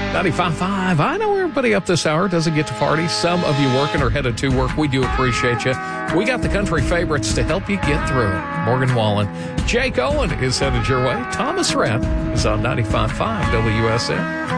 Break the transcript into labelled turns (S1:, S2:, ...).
S1: 95.5. I know everybody up this hour doesn't get to party. Some of you working or headed to work. We do appreciate you. We got the country favorites to help you get through it. Morgan Wallen. Jake Owen is headed your way. Thomas Rhett is on 95.5 WSN.